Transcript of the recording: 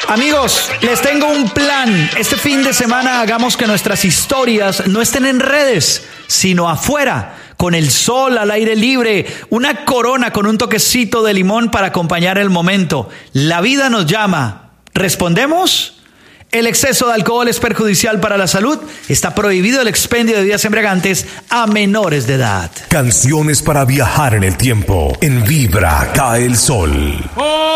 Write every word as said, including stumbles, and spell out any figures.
Amigos, les tengo un plan. Este fin de semana hagamos que nuestras historias no estén en redes, sino afuera, con el sol, al aire libre, una corona con un toquecito de limón para acompañar el momento. La vida nos llama. ¿Respondemos? El exceso de alcohol es perjudicial para la salud. Está prohibido el expendio de bebidas embriagantes a menores de edad. Canciones para viajar en el tiempo. En Vibra cae el sol.